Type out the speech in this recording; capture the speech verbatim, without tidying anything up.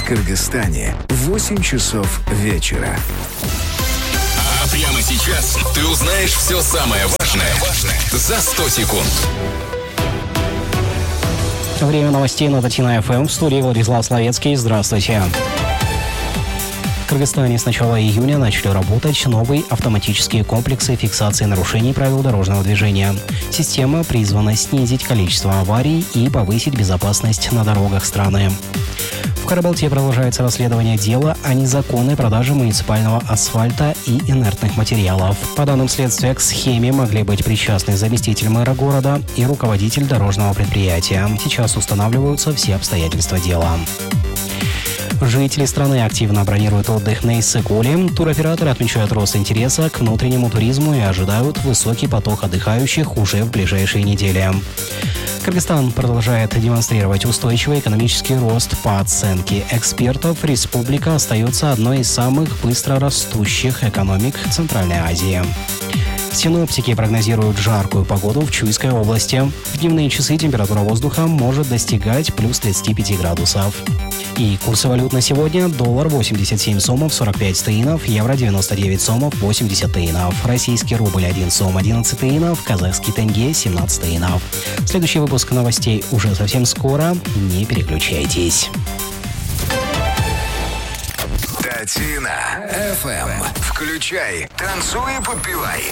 Кыргызстане в восемь часов вечера. А прямо сейчас ты узнаешь все самое важное за сто секунд. Время новостей на Татина эф эм. В студии Владислав Славецкий. Здравствуйте. В Кыргызстане с начала июня начали работать новые автоматические комплексы фиксации нарушений правил дорожного движения. Система призвана снизить количество аварий и повысить безопасность на дорогах страны. В Карабалте продолжается расследование дела о незаконной продаже муниципального асфальта и инертных материалов. По данным следствия, к схеме могли быть причастны заместитель мэра города и руководитель дорожного предприятия. Сейчас устанавливаются все обстоятельства дела. Жители страны активно бронируют отдых на Иссык-Куле. Туроператоры отмечают рост интереса к внутреннему туризму и ожидают высокий поток отдыхающих уже в ближайшие недели. Кыргызстан продолжает демонстрировать устойчивый экономический рост. По оценке экспертов, республика остается одной из самых быстро растущих экономик Центральной Азии. Синоптики прогнозируют жаркую погоду в Чуйской области. В дневные часы температура воздуха может достигать плюс тридцать пять градусов. И курсы валют на сегодня: доллар восемьдесят семь сомов сорок пять тыинов, евро девяносто девять сомов восемьдесят тыинов, российский рубль один сом одиннадцать тыинов, казахский тенге семнадцать тыинов. Следующий выпуск новостей уже совсем скоро. Не переключайтесь. Татина эф эм. Включай, танцуй и подпевай.